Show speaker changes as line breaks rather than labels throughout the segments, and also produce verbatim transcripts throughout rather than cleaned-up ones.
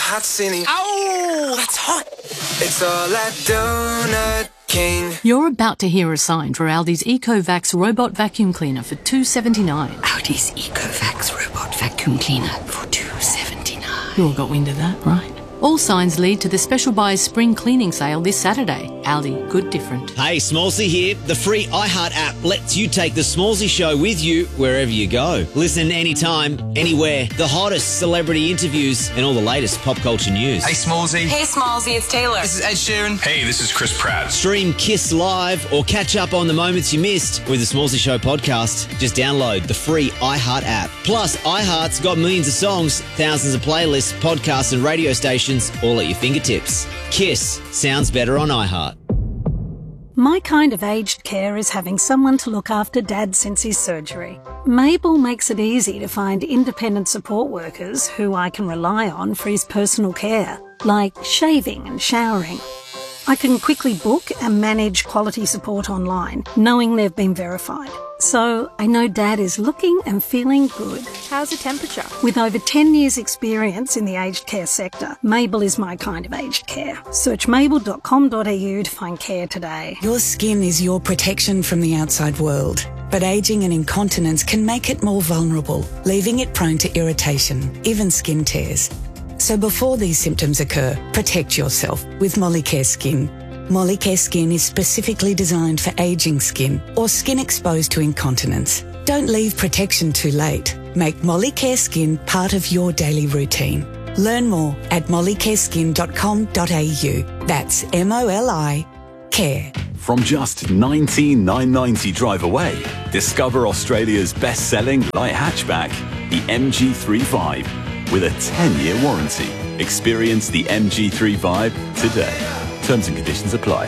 hot city.
Oh, that's hot.
It's all at Donut King.
You're about to hear a sign for Aldi's EcoVax robot vacuum cleaner for two dollars seventy-nine.
Aldi's EcoVax robot vacuum cleaner for two dollars seventy-nine.
You all got wind of that, right? All signs lead to the Special Buys Spring Cleaning Sale this Saturday. Aldi, good different.
Hey, Smallsy here. The free iHeart app lets you take the Smallsy Show with you wherever you go. Listen anytime, anywhere. The hottest celebrity interviews and all the latest pop culture news.
Hey, Smallsy.
Hey, Smallsy, it's Taylor.
This is Ed Sheeran.
Hey, this is Chris Pratt.
Stream Kiss Live or catch up on the moments you missed with the Smallsy Show podcast. Just download the free iHeart app. Plus, iHeart's got millions of songs, thousands of playlists, podcasts and radio stations all at your fingertips. Kiss sounds better on iHeart.
My kind of aged care is having someone to look after Dad since his surgery. Mabel makes it easy to find independent support workers who I can rely on for his personal care, like shaving and showering. I can quickly book and manage quality support online, knowing they've been verified. So I know Dad is looking and feeling good.
How's the temperature?
With over ten years experience in the aged care sector, Mabel is my kind of aged care. Search mabel dot com dot a u to find care today.
Your skin is your protection from the outside world, but ageing and incontinence can make it more vulnerable, leaving it prone to irritation, even skin tears. So before these symptoms occur, protect yourself with Molicare Skin. Molicare Skin is specifically designed for aging skin or skin exposed to incontinence. Don't leave protection too late. Make Molicare Skin part of your daily routine. Learn more at molicare skin dot com dot a u. That's M O L I care.
From just nineteen thousand nine hundred ninety drive away, discover Australia's best-selling light hatchback, the M G three Vibe, with a ten-year warranty. Experience the M G three Vibe today. Terms and conditions apply.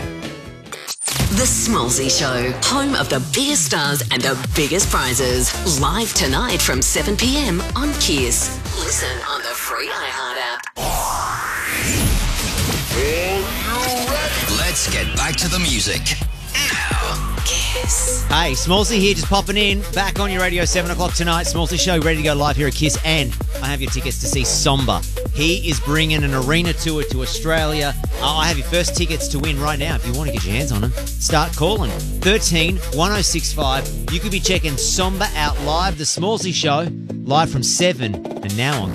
The Smallsy Show, home of the biggest stars and the biggest prizes. Live tonight from seven p m on Kiss. Listen on the free iHeart app.
Let's get back to the music. Now.
Kiss.
Hey, Smallsy here, just popping in. Back on your radio, seven o'clock tonight. Smallsy Show, ready to go live here at Kiss. And I have your tickets to see Somber. He is bringing an arena tour to Australia. Uh, I have your first tickets to win right now. If you want to get your hands on them, start calling. thirteen one oh six five. You could be checking Somber out live. The Smallsy Show, live from seven and now on